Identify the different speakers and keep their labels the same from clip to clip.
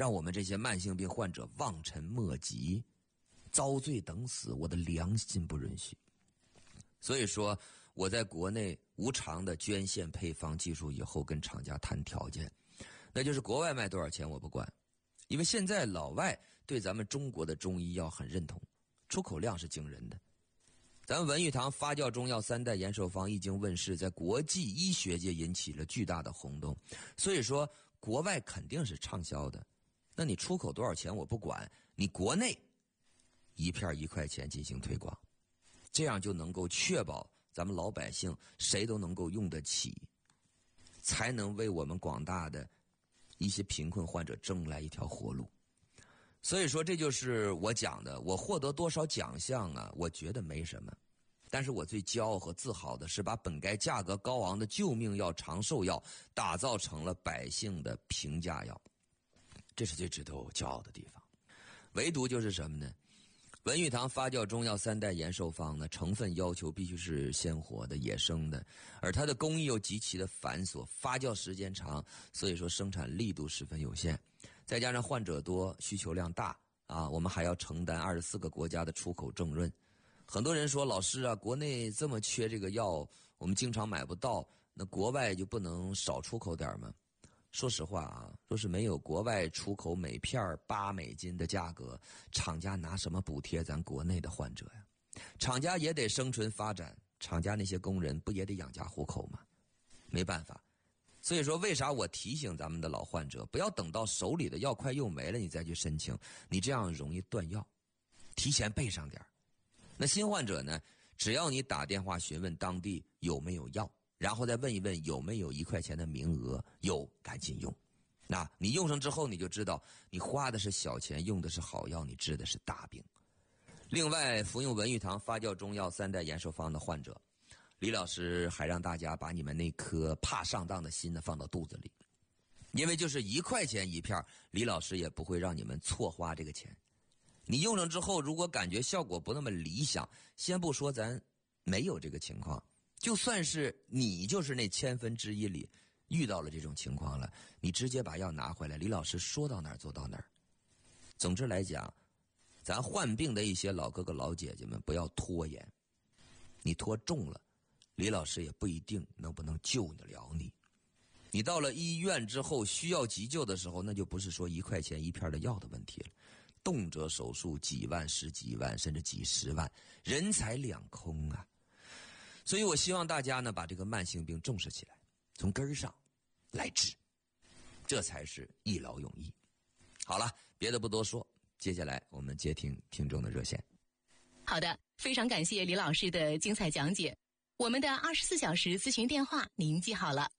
Speaker 1: 让我们这些慢性病患者望尘莫及，遭罪等死，我的良心不允许。所以说我在国内无偿的捐献配方技术以后，跟厂家谈条件，那就是国外卖多少钱我不管，因为现在老外对咱们中国的中医药很认同，出口量是惊人的。咱们文玉堂发酵中药3代延寿方一经问世，在国际医学界引起了巨大的轰动，所以说国外肯定是畅销的。那你出口多少钱我不管，你国内一片1块钱进行推广，这样就能够确保咱们老百姓谁都能够用得起，才能为我们广大的一些贫困患者争来一条活路。所以说这就是我讲的，我获得多少奖项啊，我觉得没什么，但是我最骄傲和自豪的是把本该价格高昂的救命药、长寿药打造成了百姓的平价药，这是最值得我骄傲的地方。唯独就是什么呢？文玉堂发酵中药3代延寿方呢，成分要求必须是鲜活的、野生的，而它的工艺又极其的繁琐，发酵时间长，所以说生产力度十分有限。再加上患者多，需求量大啊，我们还要承担24个国家的出口证润。很多人说，老师啊，国内这么缺这个药，我们经常买不到，那国外就不能少出口点吗？说实话啊，若是没有国外出口每片$8的价格，厂家拿什么补贴咱国内的患者呀？厂家也得生存发展，厂家那些工人不也得养家糊口吗？没办法。所以说为啥我提醒咱们的老患者，不要等到手里的药快用没了你再去申请，你这样容易断药，提前备上点。那新患者呢，只要你打电话询问当地有没有药，然后再问一问有没有1块钱的名额，有赶紧用。那你用上之后，你就知道你花的是小钱，用的是好药，你治的是大病。另外，服用文玉堂发酵中药3代延寿方的患者，李老师还让大家把你们那颗怕上当的心呢放到肚子里，因为就是1块钱一片，李老师也不会让你们错花这个钱。你用上之后，如果感觉效果不那么理想，先不说咱没有这个情况，就算是你就是那1/1000里遇到了这种情况了，你直接把药拿回来，李老师说到哪儿做到哪儿。总之来讲，咱患病的一些老哥哥老姐姐们不要拖延，你拖重了，李老师也不一定能不能救得了你。你到了医院之后需要急救的时候，那就不是说1块钱一片的药的问题了，动辄手术几万、10几万甚至几10万，人财两空啊。所以我希望大家呢把这个慢性病重视起来，从根儿上来治，这才是一劳永逸。好了，别的不多说，接下来我们接听听众的热线。
Speaker 2: 好的，非常感谢李老师的精彩讲解。我们的24小时咨询电话您记好了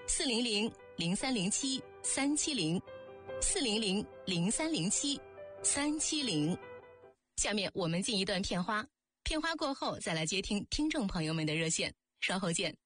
Speaker 2: ，400-0307-370，400-0307-370。下面我们进一段片花，片花过后再来接听听众朋友们的热线，稍后见。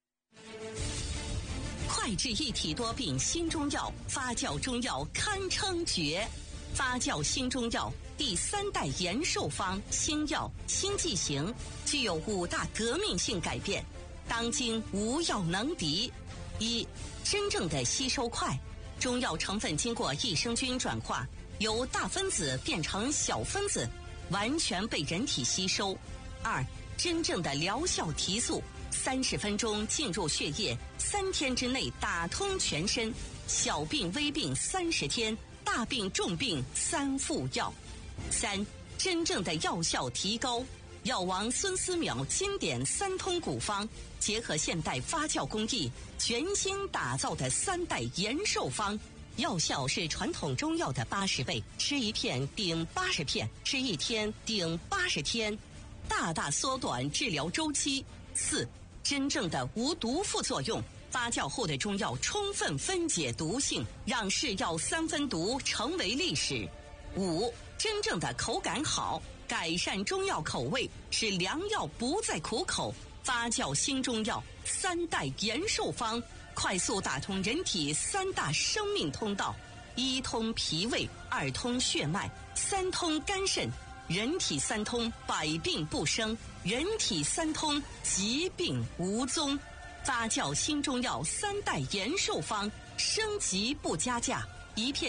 Speaker 3: 快治一体多病新中药，发酵中药堪称绝。发酵新中药第3代延寿方新药新剂型，具有5大革命性改变，当今无药能敌。一、真正的吸收快，中药成分经过益生菌转化，由大分子变成小分子，完全被人体吸收。2、真正的疗效提速，30分钟进入血液，3天之内打通全身，小病微病30天，大病重病3副药。3、真正的药效提高，药王孙思邈经典3通古方，结合现代发酵工艺，全新打造的3代延寿方，药效是传统中药的80倍，吃1片顶80片，吃1天顶80天，大大缩短治疗周期。4、真正的无毒副作用，发酵后的中药充分分解毒性，让是药3分毒成为历史。5、真正的口感好，改善中药口味，使良药不再苦口。发酵新中药3代延寿方，快速打通人体3大生命通道：1通脾胃，2通血脉，3通肝肾。人体3通，百病不生；人体3通，疾病无踪。发酵新中药3代延寿方，升级不加价，一片